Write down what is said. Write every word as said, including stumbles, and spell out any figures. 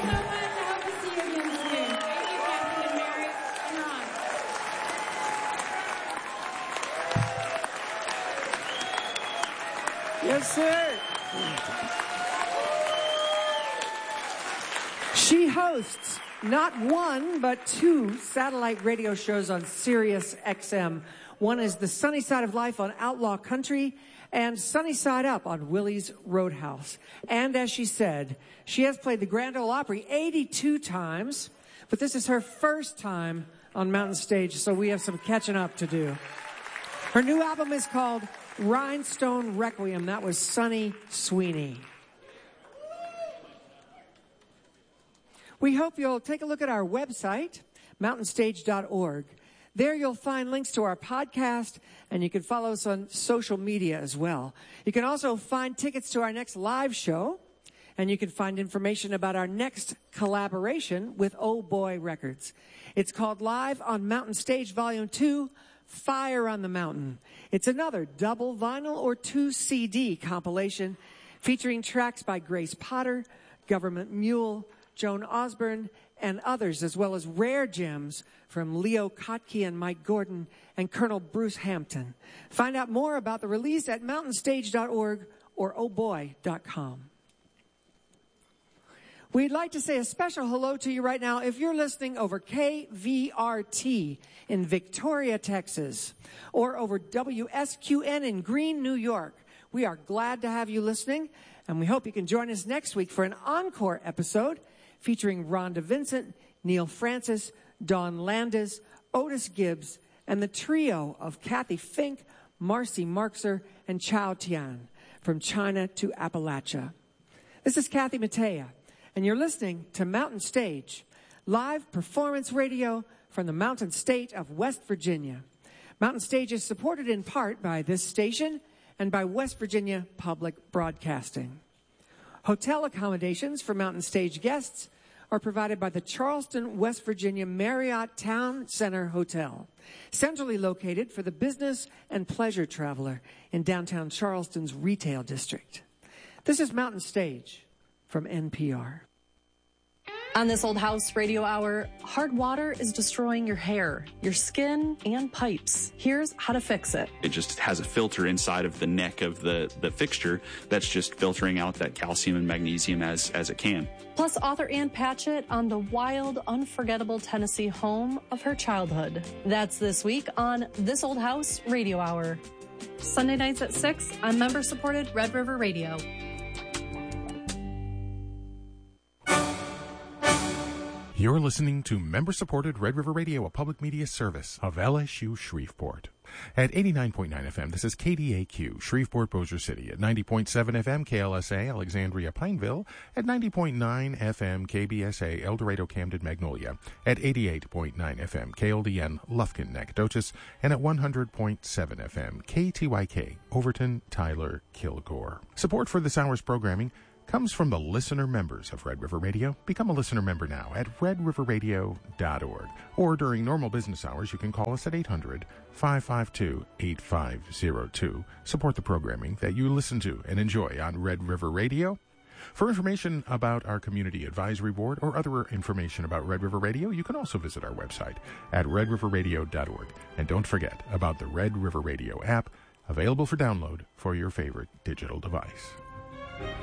much. I hope to see you again soon. Thank you, Kathy and Mary and Ron. Yes, sir. She hosts not one, but two satellite radio shows on Sirius X M. One is The Sunny Side of Life on Outlaw Country and Sunny Side Up on Willie's Roadhouse. And as she said, she has played the Grand Ole Opry eighty-two times, but this is her first time on Mountain Stage, so we have some catching up to do. Her new album is called Rhinestone Requiem. That was Sunny Sweeney. We hope you'll take a look at our website, mountain stage dot org. There you'll find links to our podcast, and you can follow us on social media as well. You can also find tickets to our next live show, and you can find information about our next collaboration with Oh Boy Records. It's called Live on Mountain Stage Volume two, Fire on the Mountain. It's another double vinyl or two C D compilation featuring tracks by Grace Potter, Government Mule, Joan Osborne, and others, as well as rare gems from Leo Kottke and Mike Gordon and Colonel Bruce Hampton. Find out more about the release at mountain stage dot org or oh boy dot com. We'd like to say a special hello to you right now if you're listening over K V R T in Victoria, Texas, or over W S Q N in Greene, New York. We are glad to have you listening, and we hope you can join us next week for an encore episode featuring Rhonda Vincent, Neil Francis, Dawn Landis, Otis Gibbs, and the trio of Kathy Fink, Marcy Markser, and Chao Tian, from China to Appalachia. This is Kathy Mattea, and you're listening to Mountain Stage, live performance radio from the Mountain State of West Virginia. Mountain Stage is supported in part by this station and by West Virginia Public Broadcasting. Hotel accommodations for Mountain Stage guests are provided by the Charleston, West Virginia Marriott Town Center Hotel, centrally located for the business and pleasure traveler in downtown Charleston's retail district. This is Mountain Stage from N P R. On this Old House Radio Hour, hard water is destroying your hair, your skin, and pipes. Here's how to fix it. It just has a filter inside of the neck of the, the fixture that's just filtering out that calcium and magnesium as, as it can. Plus, author Ann Patchett on the wild, unforgettable Tennessee home of her childhood. That's this week on This Old House Radio Hour. Sunday nights at six on member-supported Red River Radio. You're listening to member-supported Red River Radio, a public media service of L S U Shreveport. At eighty-nine point nine F M, this is K D A Q, Shreveport, Bossier City. At ninety point seven F M, K L S A, Alexandria, Pineville. At ninety point nine F M, K B S A, El Dorado, Camden, Magnolia. At eighty-eight point nine F M, K L D N, Lufkin, Nacogdoches. And at one hundred point seven F M, K T Y K, Overton, Tyler, Kilgore. Support for this hour's programming comes from the listener members of Red River Radio. Become a listener member now at red river radio dot org. Or during normal business hours, you can call us at eight hundred, five five two, eight five zero two. Support the programming that you listen to and enjoy on Red River Radio. For information about our Community Advisory Board or other information about Red River Radio, you can also visit our website at red river radio dot org. And don't forget about the Red River Radio app, available for download for your favorite digital device.